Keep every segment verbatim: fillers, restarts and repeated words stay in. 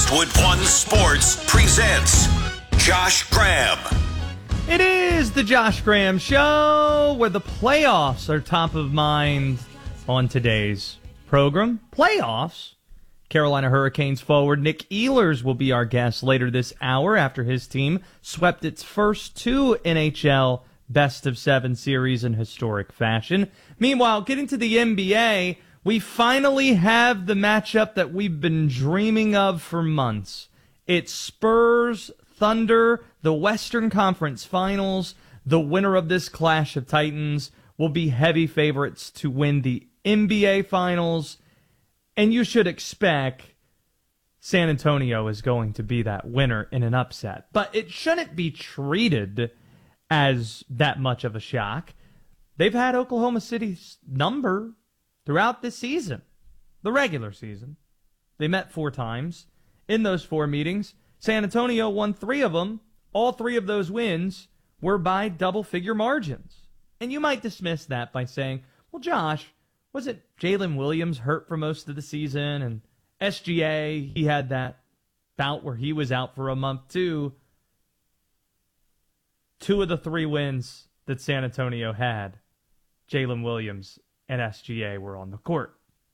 Westwood One Sports presents Josh Graham. It is the Josh Graham Show, where the playoffs are top of mind on today's program. Playoffs? Carolina Hurricanes forward Nick Ehlers will be our guest later this hour after his team swept its first two N H L best of seven series in historic fashion. Meanwhile, getting to the N B A, we finally have the matchup that we've been dreaming of for months. It's Spurs Thunder, the Western Conference Finals. The winner of this clash of titans will be heavy favorites to win the N B A Finals. And you should expect San Antonio is going to be that winner in an upset. But it shouldn't be treated as that much of a shock. They've had Oklahoma City's number throughout this season, the regular season. They met four times. In those four meetings, San Antonio won three of them. All three of those wins were by double-figure margins. And you might dismiss that by saying, well, Josh, wasn't Jalen Williams hurt for most of the season? And S G A, he had that bout where he was out for a month too. Two of the three wins that San Antonio had, Jalen Williams and S G A were on the court.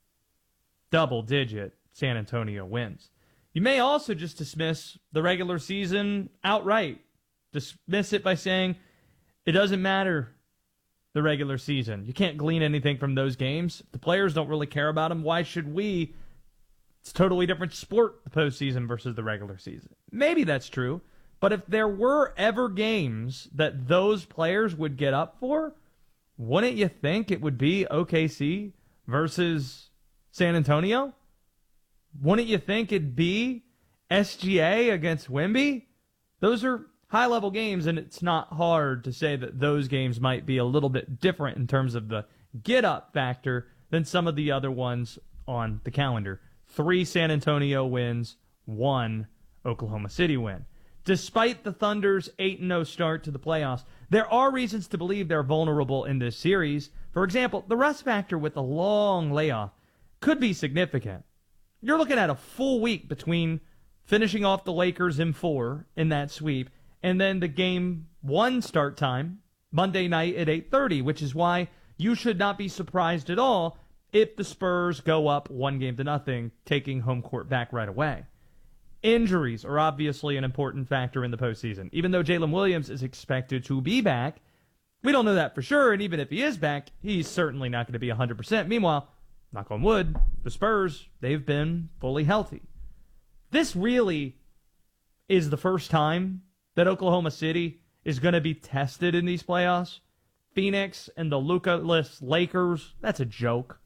Double-digit San Antonio wins. You may also just dismiss the regular season outright. Dismiss it by saying it doesn't matter, the regular season. You can't glean anything from those games. The players don't really care about them. Why should we? It's a totally different sport, the postseason versus the regular season. Maybe that's true, but if there were ever games that those players would get up for, wouldn't you think it would be O K C versus San Antonio? Wouldn't you think it'd be S G A against Wemby? Those are high-level games, and it's not hard to say that those games might be a little bit different in terms of the get-up factor than some of the other ones on the calendar. Three San Antonio wins, one Oklahoma City win. Despite the Thunder's eight and oh start to the playoffs, there are reasons to believe they're vulnerable in this series. For example, the rust factor with a long layoff could be significant. You're looking at a full week between finishing off the Lakers in four in that sweep and then the game one start time, Monday night at eight thirty, which is why you should not be surprised at all if the Spurs go up one game to nothing, taking home court back right away. Injuries are obviously an important factor in the postseason. Even though Jalen Williams is expected to be back, we don't know that for sure, and even if he is back, he's certainly not going to be one hundred percent. Meanwhile, knock on wood, the Spurs, they've been fully healthy. This really is the first time that Oklahoma City is going to be tested in these playoffs. Phoenix and the Luka-less Lakers, that's a joke.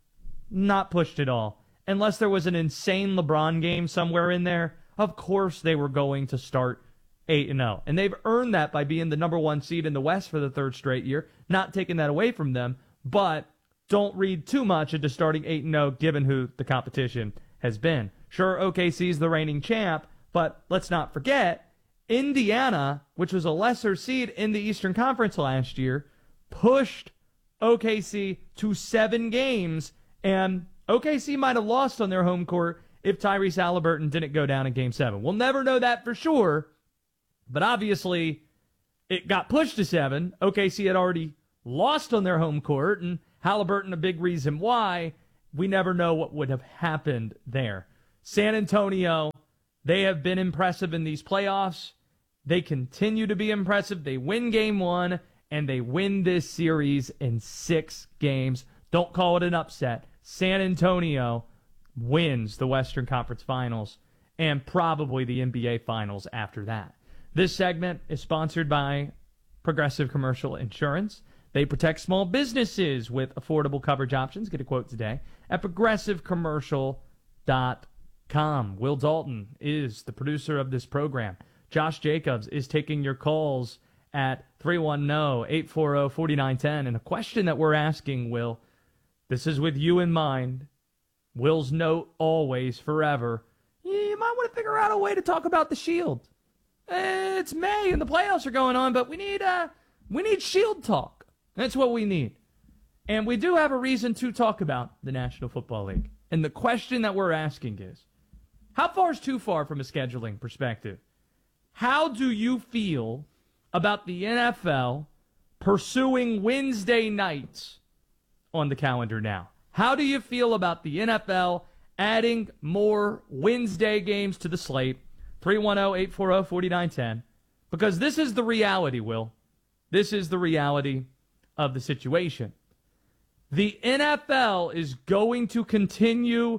Not pushed at all. Unless there was an insane LeBron game somewhere in there, of course they were going to start eight and oh. And they've earned that by being the number one seed in the West for the third straight year. Not taking that away from them, but don't read too much into starting eight and oh given who the competition has been. Sure, O K C's the reigning champ, but let's not forget, Indiana, which was a lesser seed in the Eastern Conference last year, pushed O K C to seven games, and O K C might have lost on their home court if Tyrese Halliburton didn't go down in Game seven. We'll never know that for sure, but obviously it got pushed to seven. O K C had already lost on their home court, and Halliburton a big reason why. We never know what would have happened there. San Antonio, they have been impressive in these playoffs. They continue to be impressive. They win game one, and they win this series in six games. Don't call it an upset. San Antonio wins the Western Conference Finals and probably the N B A Finals after that. This segment is sponsored by Progressive Commercial Insurance. They protect small businesses with affordable coverage options. Get a quote today at progressive commercial dot com. Will Dalton is the producer of this program. Josh Jacobs is taking your calls at three one zero, eight four zero, four nine one zero. And a question that we're asking, Will, this is with you in mind. Will's note always, forever. You might want to figure out a way to talk about the Shield. It's May and the playoffs are going on, but we need uh, we need Shield talk. That's what we need. And we do have a reason to talk about the National Football League. And the question that we're asking is, How far is too far from a scheduling perspective? How do you feel about the N F L pursuing Wednesday nights on the calendar now? How do you feel about the N F L adding more Wednesday games to the slate? three one zero, eight four zero, four nine one zero. Because this is the reality, Will. This is the reality of the situation. The N F L is going to continue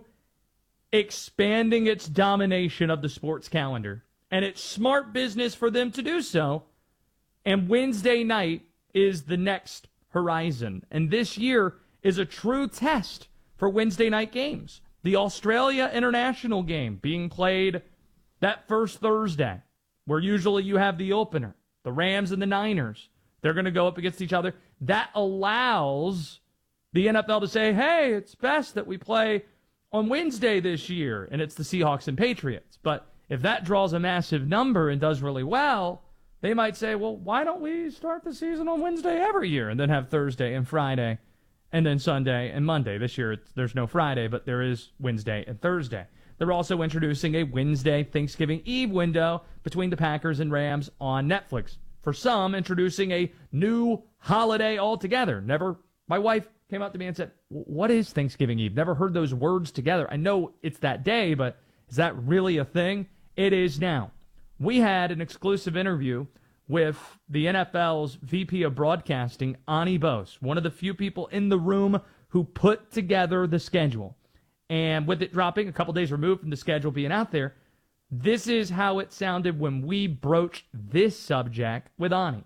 expanding its domination of the sports calendar. And it's smart business for them to do so. And Wednesday night is the next horizon. And this year is a true test for Wednesday night games. The Australia International game being played that first Thursday, where usually you have the opener, the Rams and the Niners. They're going to go up against each other. That allows the N F L to say, hey, it's best that we play on Wednesday this year, and it's the Seahawks and Patriots. But if that draws a massive number and does really well, they might say, well, why don't we start the season on Wednesday every year and then have Thursday and Friday and then Sunday and Monday? This year, it's, there's no Friday, but there is Wednesday and Thursday. They're also introducing a Wednesday Thanksgiving Eve window between the Packers and Rams on Netflix. For some, introducing a new holiday altogether. Never, my wife came up to me and said, what is Thanksgiving Eve? Never heard those words together. I know it's that day, but is that really a thing? It is now. We had an exclusive interview with the N F L's V P of Broadcasting, Ani Bose, one of the few people in the room who put together the schedule. And with it dropping a couple days removed from the schedule being out there, this is how it sounded when we broached this subject with Ani.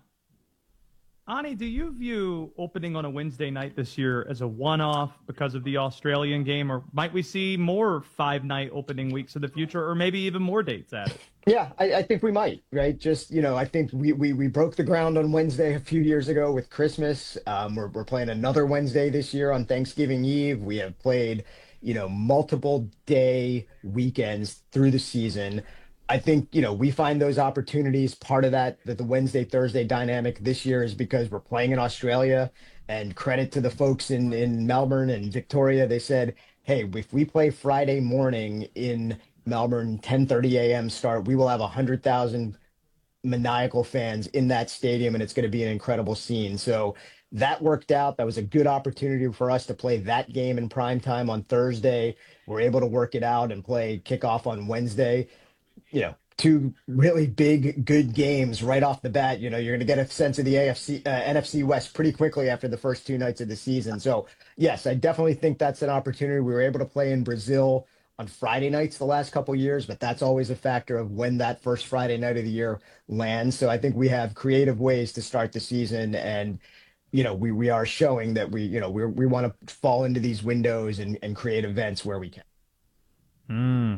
Ani, do you view opening on a Wednesday night this year as a one-off because of the Australian game, or might we see more five-night opening weeks in the future, or maybe even more dates at it? Yeah, I, I think we might, right? Just, you know, I think we, we, we broke the ground on Wednesday a few years ago with Christmas. Um, we're, we're playing another Wednesday this year on Thanksgiving Eve. We have played, you know, multiple day weekends through the season. I think, you know, we find those opportunities. Part of that, that the Wednesday, Thursday dynamic this year is because we're playing in Australia, and credit to the folks in, in Melbourne and Victoria. They said, hey, if we play Friday morning in Melbourne, ten thirty a.m. start, we will have one hundred thousand maniacal fans in that stadium, and it's going to be an incredible scene. So that worked out. That was a good opportunity for us to play that game in prime time on Thursday. We're able to work it out and play kickoff on Wednesday. You know, two really big, good games right off the bat. You know, you're going to get a sense of the A F C, uh, N F C West pretty quickly after the first two nights of the season. So, yes, I definitely think that's an opportunity. We were able to play in Brazil on Friday nights the last couple of years, but that's always a factor of when that first Friday night of the year lands. So I think we have creative ways to start the season, and you know, we we are showing that we, you know, we we want to fall into these windows and, and create events where we can. Hmm.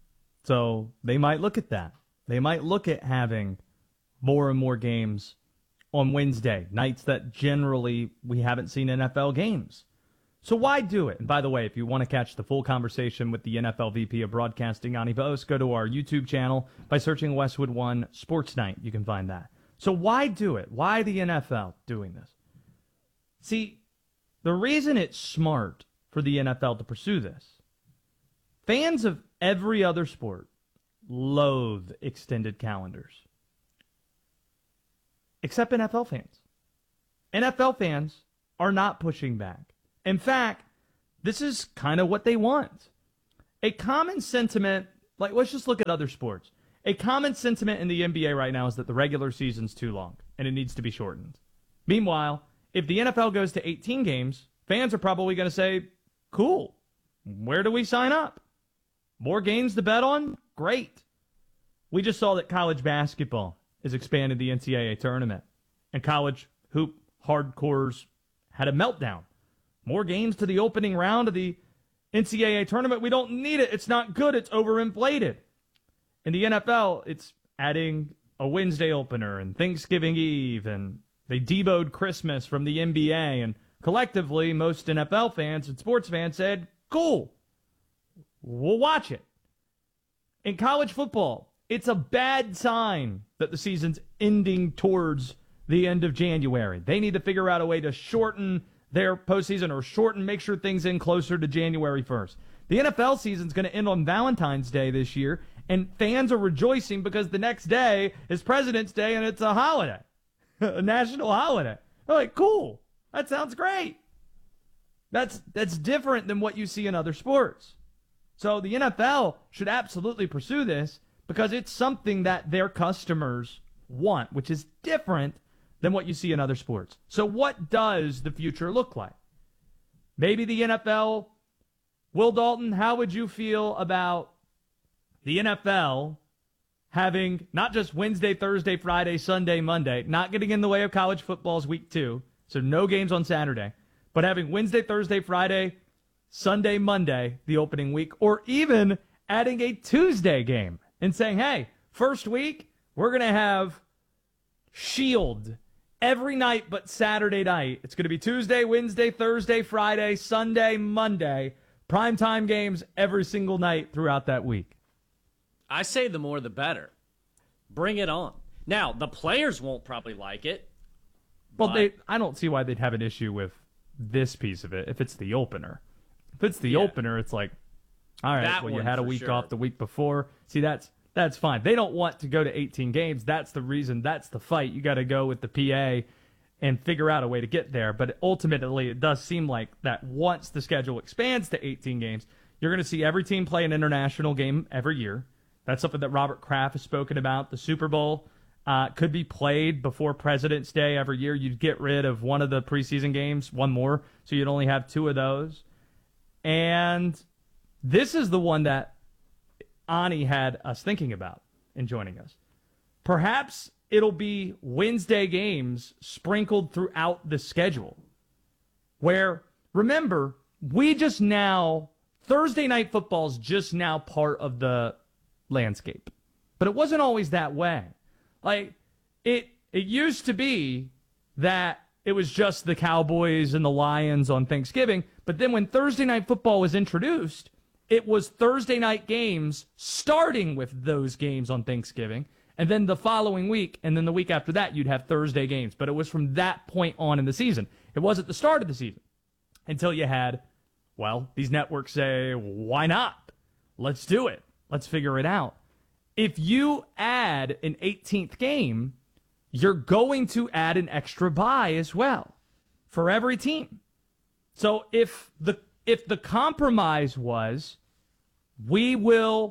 So they might look at that. They might look at having more and more games on Wednesday, nights that generally we haven't seen N F L games. So why do it? And by the way, if you want to catch the full conversation with the N F L V P of Broadcasting, Ani Bose, go to our YouTube channel by searching Westwood One Sports Night. You can find that. So why do it? Why the N F L doing this? See, the reason it's smart for the N F L to pursue this, fans of every other sport loathe extended calendars. Except N F L fans. N F L fans are not pushing back. In fact, this is kind of what they want. A common sentiment, like let's just look at other sports. A common sentiment in the N B A right now is that the regular season's too long and it needs to be shortened. Meanwhile, if the N F L goes to eighteen games, fans are probably going to say, cool, where do we sign up? More games to bet on? Great. We just saw that college basketball is expanding the N C double A tournament, and college hoop hardcores had a meltdown. More games to the opening round of the N C double A tournament. We don't need it. It's not good. It's overinflated. In the N F L, it's adding a Wednesday opener and Thanksgiving Eve, and they deboed Christmas from the N B A, and collectively, most N F L fans and sports fans said, cool, we'll watch it. In college football, it's a bad sign that the season's ending towards the end of January. They need to figure out a way to shorten their postseason or shorten, make sure things end closer to January first. The N F L season's going to end on Valentine's Day this year, and fans are rejoicing because the next day is President's Day and it's a holiday, a national holiday. They're like, cool, that sounds great. That's that's different than what you see in other sports. So the N F L should absolutely pursue this because it's something that their customers want, which is different than what you see in other sports. So what does the future look like? Maybe the N F L, Will Dalton, how would you feel about the N F L having not just Wednesday, Thursday, Friday, Sunday, Monday, not getting in the way of college football's week two, so no games on Saturday, but having Wednesday, Thursday, Friday, Sunday, Monday, the opening week, or even adding a Tuesday game and saying, hey, first week, we're going to have Shield every night but Saturday night. It's going to be Tuesday, Wednesday, Thursday, Friday, Sunday, Monday, primetime games every single night throughout that week. I say the more the better. Bring it on. Now, the players won't probably like it. Well, but... they I don't see why they'd have an issue with this piece of it if it's the opener. If it's the yeah. opener, it's like, all right, that well, you one had a for week sure. off the week before. See, that's that's fine. They don't want to go to eighteen games. That's the reason. That's the fight. You got to go with the P A and figure out a way to get there. But ultimately, it does seem like that once the schedule expands to eighteen games, you're going to see every team play an international game every year. That's something that Robert Kraft has spoken about. The Super Bowl uh, could be played before President's Day every year. You'd get rid of one of the preseason games, one more, so you'd only have two of those. And this is the one that Ani had us thinking about in joining us. Perhaps it'll be Wednesday games sprinkled throughout the schedule. Where, remember, we just now, Thursday night football is just now part of the landscape. But it wasn't always that way. Like, it it used to be that it was just the Cowboys and the Lions on Thanksgiving. But then when Thursday night football was introduced, it was Thursday night games starting with those games on Thanksgiving. And then the following week, and then the week after that, you'd have Thursday games. But it was from that point on in the season. It wasn't the start of the season until you had, well, these networks say, why not? Let's do it. Let's figure it out. If you add an eighteenth game, you're going to add an extra bye as well for every team. So if the if the compromise was we will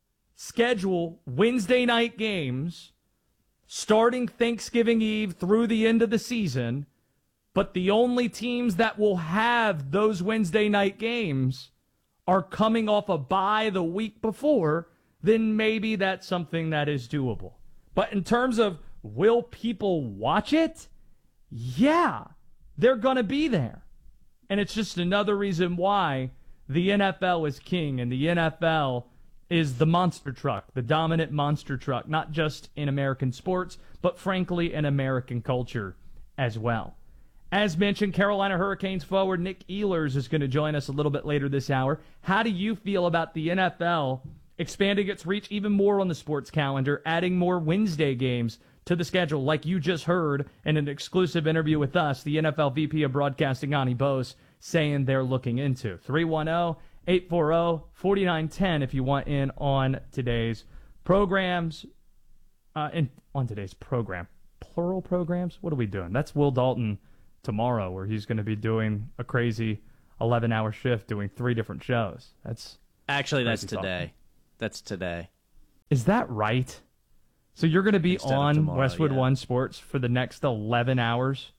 schedule Wednesday night games starting Thanksgiving Eve through the end of the season, but the only teams that will have those Wednesday night games are coming off a bye the week before, then maybe that's something that is doable. But in terms of will people watch it? Yeah, they're going to be there. And it's just another reason why the N F L is king and the N F L is the monster truck, the dominant monster truck, not just in American sports, but frankly in American culture as well. As mentioned, Carolina Hurricanes forward Nick Ehlers is going to join us a little bit later this hour. How do you feel about the N F L expanding its reach even more on the sports calendar, adding more Wednesday games to the schedule, like you just heard in an exclusive interview with us, the N F L V P of Broadcasting, Ani Bose, saying they're looking into? three one zero, eight four zero, four nine one zero if you want in on today's programs. Uh, in, on today's program. Plural programs? What are we doing? That's Will Dalton tomorrow, where he's going to be doing a crazy eleven-hour shift doing three different shows. That's Actually, that's crazy today. talking. That's today. Is that right? So you're going to be Instead of on tomorrow, Westwood yeah. One Sports for the next eleven hours?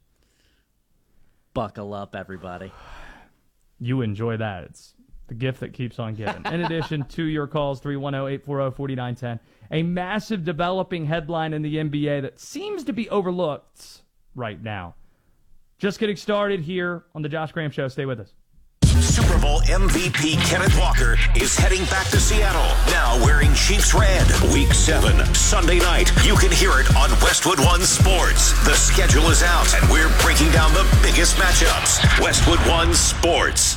Buckle up, everybody. You enjoy that. It's the gift that keeps on giving. In addition to your calls, three one zero, eight four zero, four nine one zero, a massive developing headline in the N B A that seems to be overlooked right now. Just getting started here on the Josh Graham Show. Stay with us. Super Bowl M V P Kenneth Walker is heading back to Seattle, now wearing Chiefs red. Week seven, Sunday night. You can hear it on Westwood One Sports. The schedule is out, and we're breaking down the biggest matchups. Westwood One Sports.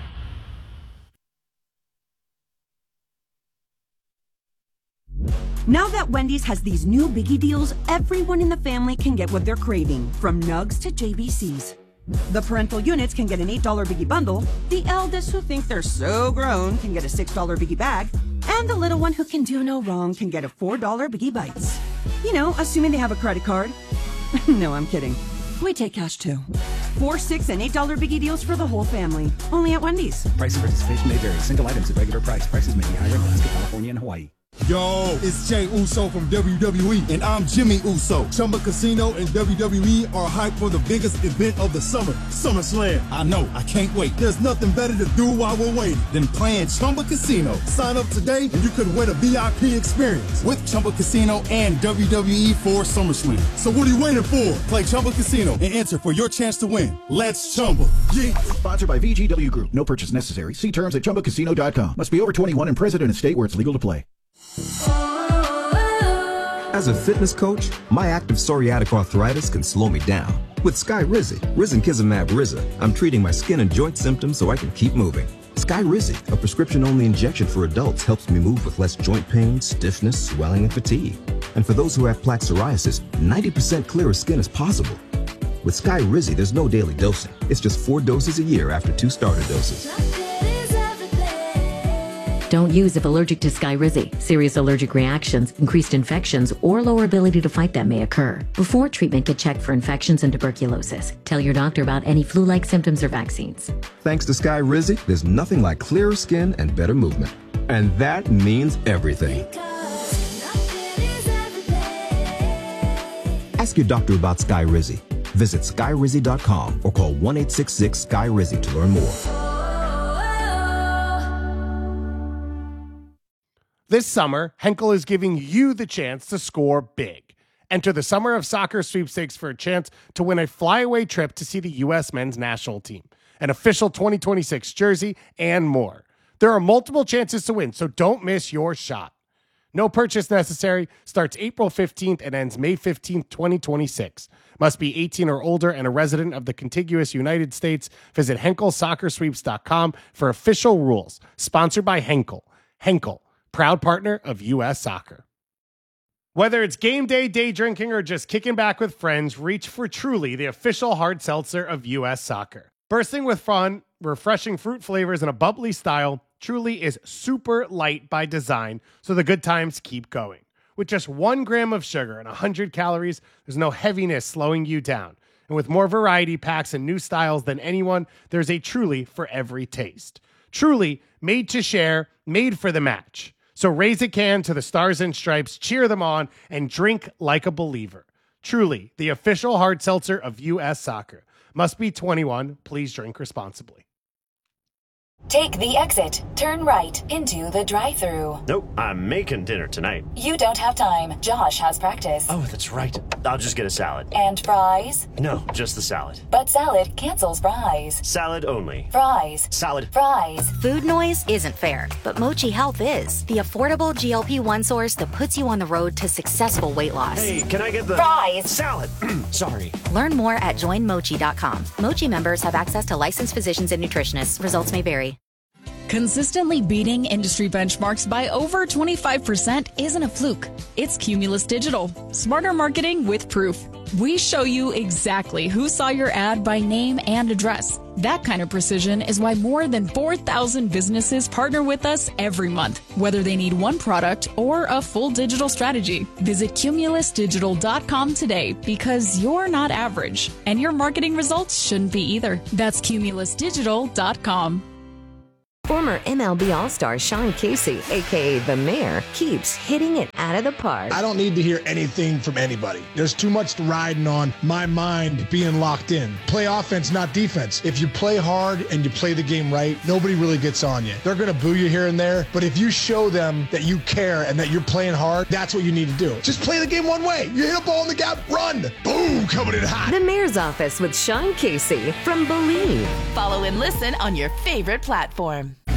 Now that Wendy's has these new biggie deals, everyone in the family can get what they're craving, from nugs to J B Cs. The parental units can get an eight dollar Biggie bundle, the eldest who think they're so grown can get a six dollar Biggie bag, and the little one who can do no wrong can get a four dollar Biggie Bites. You know, assuming they have a credit card. No, I'm kidding. We take cash too. Four, six, and eight dollar Biggie deals for the whole family. Only at Wendy's. Price of participation may vary. Single items at regular price. Prices may be higher in Alaska, California, and Hawaii. Yo, it's Jay Uso from W W E, and I'm Jimmy Uso. Chumba Casino and W W E are hyped for the biggest event of the summer, SummerSlam. I know, I can't wait. There's nothing better to do while we're waiting than playing Chumba Casino. Sign up today, and you could win a V I P experience with Chumba Casino and W W E for SummerSlam. So what are you waiting for? Play Chumba Casino and enter for your chance to win. Let's Chumba. Yeah. Sponsored by V G W Group. No purchase necessary. See terms at chumba casino dot com. Must be over twenty-one and present in a state where it's legal to play. As a fitness coach, my active psoriatic arthritis can slow me down. With Skyrizi, Risankizumab Riza, I'm treating my skin and joint symptoms so I can keep moving. Skyrizi, a prescription-only injection for adults, helps me move with less joint pain, stiffness, swelling, and fatigue. And for those who have plaque psoriasis, ninety percent clearer skin is possible. With Skyrizi, there's no daily dosing. It's just four doses a year after two starter doses. Don't use if allergic to Skyrizi. Serious allergic reactions, increased infections, or lower ability to fight them may occur. Before treatment, get checked for infections and tuberculosis. Tell your doctor about any flu-like symptoms or vaccines. Thanks to Skyrizi, there's nothing like clearer skin and better movement. And that means everything. Ask your doctor about Skyrizi. Visit skyrizi dot com or call one eight six six Sky Rizzy to learn more. This summer, Henkel is giving you the chance to score big. Enter the Summer of Soccer sweepstakes for a chance to win a flyaway trip to see the U S men's national team, an official twenty twenty-six jersey, and more. There are multiple chances to win, so don't miss your shot. No purchase necessary, starts April fifteenth and ends May fifteenth, twenty twenty-six. Must be eighteen or older and a resident of the contiguous United States. Visit henkel soccer sweeps dot com for official rules. Sponsored by Henkel. Henkel, proud partner of U S Soccer. Whether it's game day, day drinking, or just kicking back with friends, reach for Truly, the official hard seltzer of U S Soccer. Bursting with fun, refreshing fruit flavors, and a bubbly style, Truly is super light by design, so the good times keep going. With just one gram of sugar and one hundred calories, there's no heaviness slowing you down. And with more variety packs and new styles than anyone, there's a Truly for every taste. Truly, made to share, made for the match. So raise a can to the Stars and Stripes, cheer them on, and drink like a believer. Truly, the official hard seltzer of U S Soccer. Must be twenty-one. Please drink responsibly. Take the exit, turn right into the drive-thru. Nope, I'm making dinner tonight. You don't have time. Josh has practice. Oh, that's right. I'll just get a salad. And fries? No, just the salad. But salad cancels fries. Salad only. Fries. Salad. Fries. Food noise isn't fair, but Mochi Health is. The affordable G L P one source that puts you on the road to successful weight loss. Hey, can I get the... Fries. Salad. Sorry. Learn more at join mochi dot com. Mochi members have access to licensed physicians and nutritionists. Results may vary. Consistently beating industry benchmarks by over twenty-five percent isn't a fluke. It's Cumulus Digital. Smarter marketing with proof. We show you exactly who saw your ad by name and address. That kind of precision is why more than four thousand businesses partner with us every month, whether they need one product or a full digital strategy. Visit cumulus digital dot com today because you're not average, and your marketing results shouldn't be either. That's cumulus digital dot com. Former M L B All-Star Sean Casey, a k a. The Mayor, keeps hitting it out of the park. I don't need to hear anything from anybody. There's too much riding on my mind being locked in. Play offense, not defense. If you play hard and you play the game right, nobody really gets on you. They're going to boo you here and there, but if you show them that you care and that you're playing hard, that's what you need to do. Just play the game one way. You hit a ball in the gap, run. Boom, coming in hot. The Mayor's Office with Sean Casey from Believe. Follow and listen on your favorite platform.